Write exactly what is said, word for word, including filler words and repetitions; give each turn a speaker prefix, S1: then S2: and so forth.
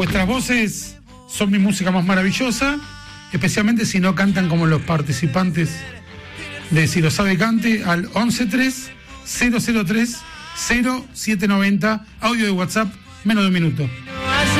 S1: Vuestras voces son mi música más maravillosa, especialmente si no cantan como los participantes de Si Lo Sabe Cante al once tres cero cero tres cero siete noventa, audio de WhatsApp, menos de un minuto.